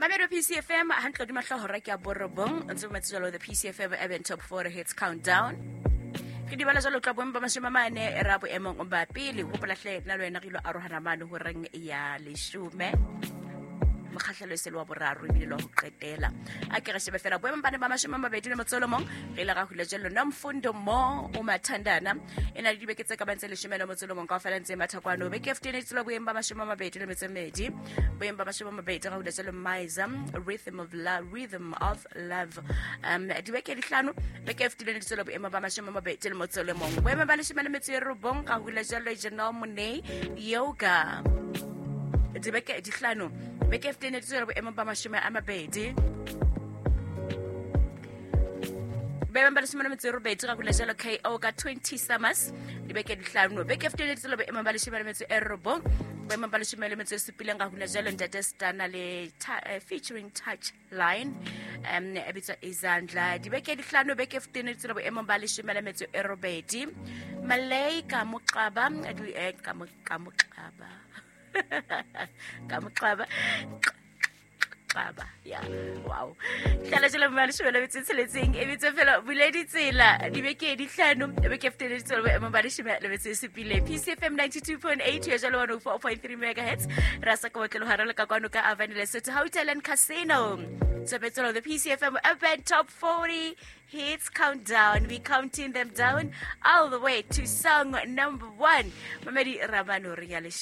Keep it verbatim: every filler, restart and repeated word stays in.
Mamelo P C F M hantle di mahlahora ke a borobong ntse metselo the P C F M event top four hits countdown. Ke di bala jalo tla bomba mashima mane era bo emong ba pele go polahle nna le wena gilo arohana mane ho reng ya leshume mokhahlelo selo wa boraro ebile lo go qetela a ke re shebe fela boemo bane ba mashima mabedi le motsolo mong re la ga hula jelo na mfundo mo o mathandana ena di dibeke tse ka bantse le shimela motsolo mong ka fela ntse mathakwano be ke fifteen tselo boemo ba mashima mabedi le metsemedi boemo ba mashima mabedi ga hula jelo maisam rhythm of love rhythm of love um dibeke di hlano be ke fifteen tselo boemo ba mashima mabedi le motsolo mong boemo ba le shimela metsero bong ka hula jelo jeno mone yoga dibeke di hlano beke fifteen tselo boemo ba mashima a mabedi Bemba le simana metsero beti ga kuleshela K O ka twenty summers dibeke di hlano beke fifteen tselo be emba le simana metso errobo bemba le simana metso sepileng ga kuleshela Ntate Stana le featuring touch line um ebitsa izandla dibeke di hlano beke fifteen tselo be emba le simana metso errobedi Malay ka moqaba ka moqaba ka moqaba Baba, yeah, wow. Hlala jela mali shwela bitseletseng e bitse fela buledi tsela di beke di hlano e beke fifteen tselo ba mo bali shimela le bitse sepile P C F M ninety-two point eight ya jalo one oh four point three megahertz rasa ka botlelo harela ka kwano ka Avanile City Hotel and Casino tsebetselo the P C F M event top forty hits countdown. We counting them down all the way to song number one Mamedi Rabano Riale